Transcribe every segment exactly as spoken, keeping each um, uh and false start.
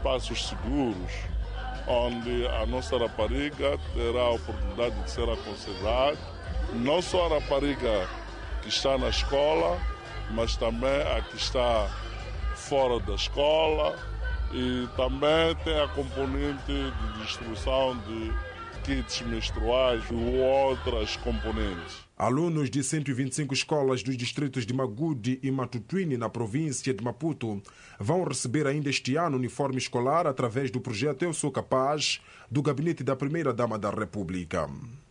espaços seguros, onde a nossa rapariga terá a oportunidade de ser aconselhada, não só a rapariga que está na escola, mas também a que está fora da escola, e também tem a componente de distribuição de kits menstruais e outras componentes. Alunos de cento e vinte e cinco escolas dos distritos de Magude e Matutuine, na província de Maputo, vão receber ainda este ano uniforme escolar através do projeto Eu Sou Capaz, do gabinete da Primeira-Dama da República.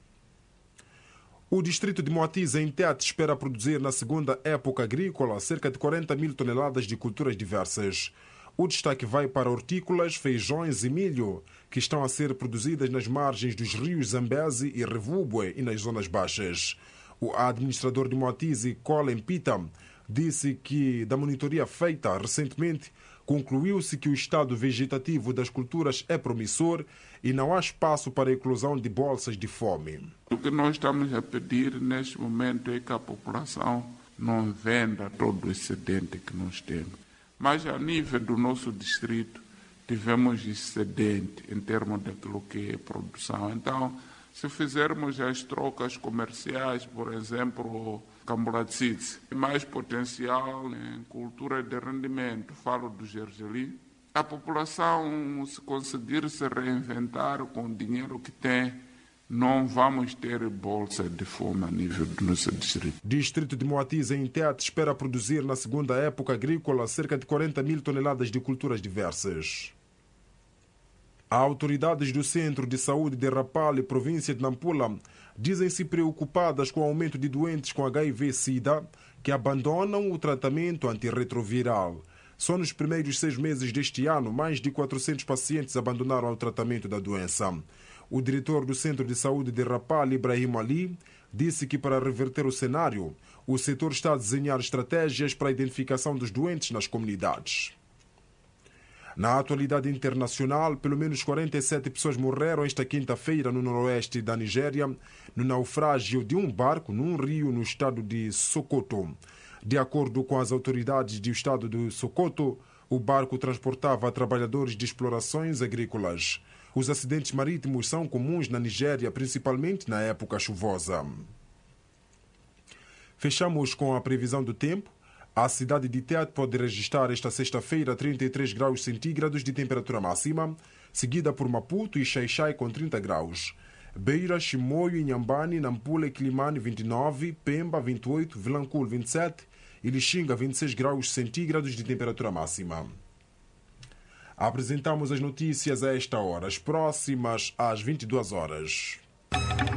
O distrito de Moatize, em Tete, espera produzir na segunda época agrícola cerca de quarenta mil toneladas de culturas diversas. O destaque vai para hortícolas, feijões e milho, que estão a ser produzidas nas margens dos rios Zambeze e Revubwe e nas zonas baixas. O administrador de Moatize, Colin Pita, disse que, da monitoria feita recentemente, concluiu-se que o estado vegetativo das culturas é promissor e não há espaço para a eclosão de bolsas de fome. O que nós estamos a pedir neste momento é que a população não venda todo o excedente que nós temos. Mas a nível do nosso distrito tivemos excedente em termos daquilo que é produção. Então, se fizermos as trocas comerciais, por exemplo, Cambulatzides, mais potencial em cultura de rendimento, falo do gergelim, a população, se conseguir se reinventar com o dinheiro que tem, não vamos ter bolsa de fome a nível do nosso distrito. Distrito de Moatize, em Tete, espera produzir na segunda época agrícola cerca de quarenta mil toneladas de culturas diversas. Autoridades do Centro de Saúde de Rapale, província de Nampula, dizem-se preocupadas com o aumento de doentes com H I V-Sida que abandonam o tratamento antirretroviral. Só nos primeiros seis meses deste ano, mais de quatrocentos pacientes abandonaram o tratamento da doença. O diretor do Centro de Saúde de Rapale, Ibrahim Ali, disse que para reverter o cenário, o setor está a desenhar estratégias para a identificação dos doentes nas comunidades. Na atualidade internacional, pelo menos quarenta e sete pessoas morreram esta quinta-feira no noroeste da Nigéria, no naufrágio de um barco num rio no estado de Sokoto. De acordo com as autoridades do estado de Sokoto, o barco transportava trabalhadores de explorações agrícolas. Os acidentes marítimos são comuns na Nigéria, principalmente na época chuvosa. Fechamos com a previsão do tempo. A cidade de Tete pode registrar esta sexta-feira trinta e três graus centígrados de temperatura máxima, seguida por Maputo e Xai-Xai com trinta graus. Beira, Chimoio, Inhambane, Nampula e Quilimane vinte e nove, Pemba vinte e oito, Vilanculo vinte e sete e Lixinga vinte e seis graus centígrados de temperatura máxima. Apresentamos as notícias a esta hora, as próximas às vinte e duas horas.